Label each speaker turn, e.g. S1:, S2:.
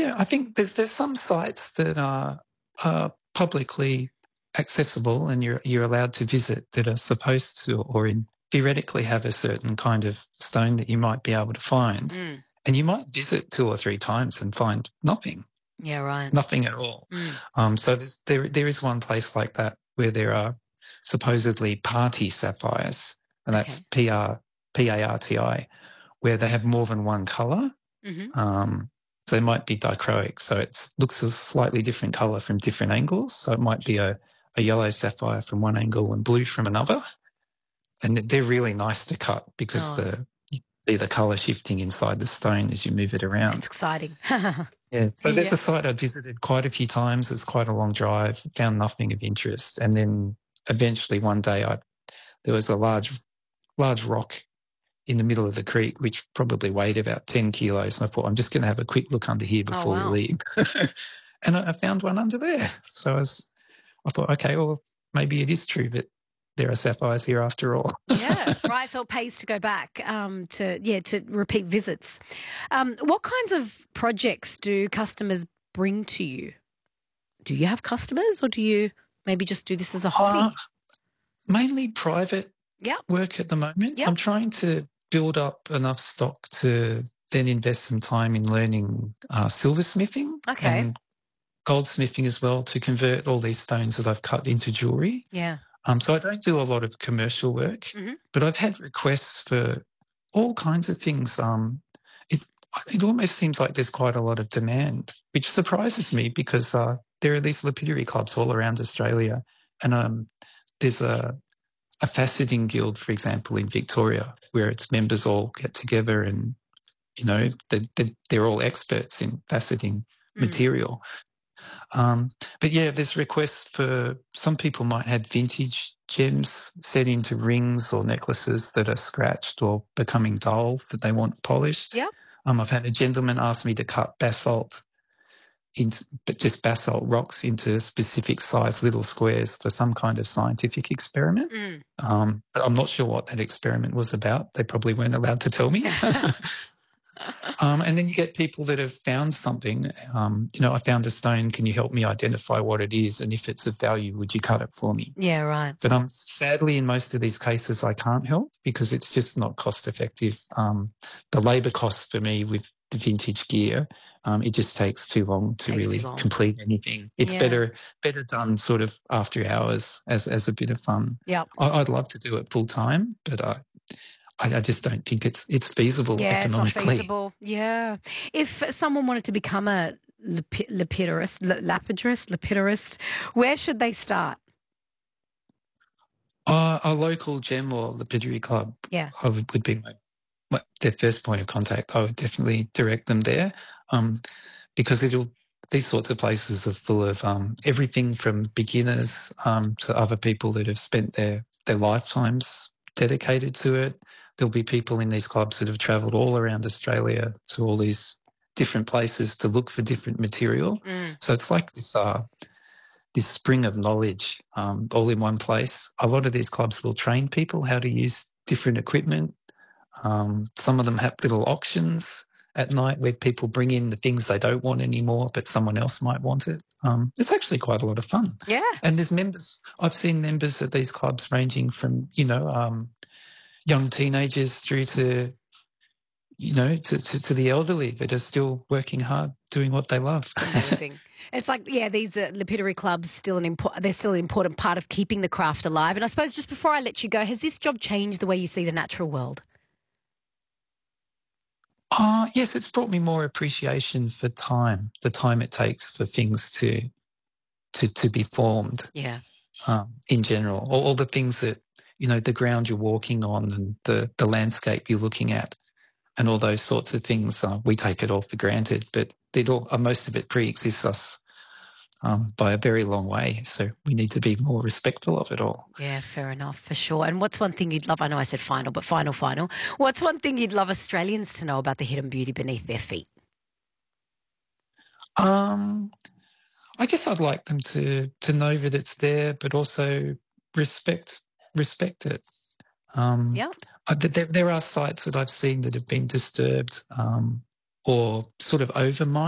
S1: Yeah, I think there's some sites that are publicly accessible and you're allowed to visit that are supposed to or theoretically have a certain kind of stone that you might be able to find.
S2: Mm.
S1: And you might visit 2 or 3 times and find
S2: Yeah, right.
S1: nothing at all.
S2: Mm.
S1: So there is one place like that where there are supposedly party sapphires, and that's
S2: Okay.
S1: PARTI, where they have more than one colour.
S2: Mhm.
S1: So they might be dichroic, so it looks a slightly different colour from different angles. So it might be a yellow sapphire from one angle and blue from another. And they're really nice to cut because
S2: Oh,
S1: you see the colour shifting inside the stone as you move it
S2: it's
S1: around.
S2: exciting.
S1: Yeah, so there's
S2: Yeah.
S1: a site I've visited quite a few times. It's quite a long drive, found nothing of interest. And then eventually one day there was a large rock in the middle of the creek, which probably weighed about 10 kilos. And I thought, I'm just going to have a quick look under here
S2: Oh,
S1: before we
S2: wow.
S1: leave. And I found one under there. So I thought, okay, well, maybe it is true that there are sapphires here after all.
S2: Yeah, right, so it pays to go back, to repeat visits. What kinds of projects do customers bring to you? Do you have customers or do you maybe just do this as a
S1: Uh,
S2: hobby?
S1: Mainly private
S2: Yep,
S1: work at the moment.
S2: yep.
S1: I'm trying to build up enough stock to then invest some time in learning silversmithing
S2: Okay.
S1: and goldsmithing as well to convert all these stones that I've cut into jewellery.
S2: Yeah.
S1: So I don't do a lot of commercial work,
S2: Mhm.
S1: but I've had requests for all kinds of things. It it almost seems like there's quite a lot of demand, which surprises me because there are these lapidary clubs all around Australia, and there's a faceting guild, for example, in Victoria, where its members all get together and they're all experts in faceting
S2: Mm.
S1: material. But yeah, there's requests for some people might have vintage gems set into rings or necklaces that are scratched or becoming dull that they want polished.
S2: Yep.
S1: I've had a gentleman ask me to cut but just basalt rocks into specific size little squares for some kind of scientific experiment.
S2: Mm.
S1: But I'm not sure what that experiment was about. They probably weren't allowed to tell me. And then you get people that have found something. I found a stone. Can you help me identify what it is? And if it's of value, would you cut it for me?
S2: Yeah, right.
S1: But sadly, in most of these cases, I can't help because it's just not cost effective. The labour costs for me with the vintage gear, it just takes too long to
S2: Takes too
S1: really
S2: long.
S1: complete anything. It's
S2: Yeah.
S1: better done sort of after hours as a bit of fun.
S2: Yep.
S1: I'd love to do it full time, but I just don't think it's feasible
S2: Yeah, it's not
S1: economically.
S2: feasible. Yeah. If someone wanted to become a lapidurist, where should they start?
S1: A local gem or lapidary club
S2: Yeah.
S1: would be their first point of contact. I would definitely direct them there, because these sorts of places are full of everything from beginners to other people that have spent their lifetimes dedicated to it. There'll be people in these clubs that have travelled all around Australia to all these different places to look for different material.
S2: Mm.
S1: So it's like this spring of knowledge all in one place. A lot of these clubs will train people how to use different equipment. Some of them have little auctions at night where people bring in the things they don't want anymore, but someone else might want it. It's actually quite a lot of fun.
S2: Yeah.
S1: And there's members, I've seen members at these clubs ranging from, young teenagers through to, to the elderly that are still working hard doing what they love.
S2: Amazing. It's like, yeah, these lapidary clubs they're still an important part of keeping the craft alive. And I suppose just before I let you go, has this job changed the way you see the natural world?
S1: Yes, it's brought me more appreciation for time, the time it takes for things to be formed.
S2: Yeah.
S1: In general, all the things that the ground you're walking on and the landscape you're looking at, and all those sorts of things. We take it all for granted, but most of it pre-exists us by a very long way. So we need to be more respectful of it all.
S2: Yeah, fair enough, for sure. And what's one thing you'd love? I know I said final, but final. What's one thing you'd love Australians to know about the hidden beauty beneath their feet?
S1: Um, I guess I'd like them to know that it's there, but also respect it. Um,
S2: Yeah.
S1: there are sites that I've seen that have been disturbed or sort of overmined.